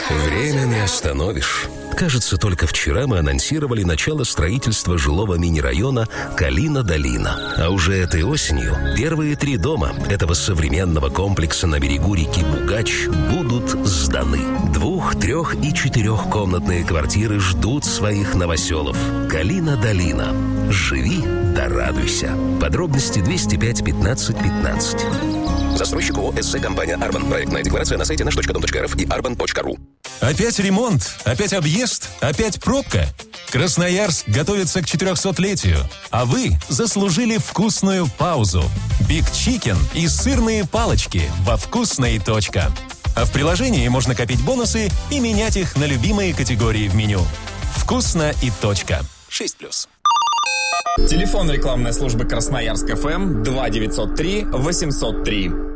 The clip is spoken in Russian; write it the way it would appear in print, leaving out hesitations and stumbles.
Время не остановишь. Кажется, только вчера мы анонсировали начало строительства жилого мини-района Калина-Долина. А уже этой осенью первые 3 дома этого современного комплекса на берегу реки Бугач будут сданы. 2-, 3- и 4-комнатные квартиры ждут своих новоселов. Калина-Долина. Живи да радуйся. Подробности 205 15 15. Застройщик ООО «СЗ Компания Арбан». Проектная декларация на сайте наш.дом.рф и arban.ru. Опять ремонт? Опять объезд? Опять пробка? Красноярск готовится к 400-летию, а вы заслужили вкусную паузу. Биг Чикен и сырные палочки во «Вкусной. А в приложении можно копить бонусы и менять их на любимые категории в меню. «Вкусно и точка». 6+. Телефон рекламной службы Красноярск ФМ 2903 803.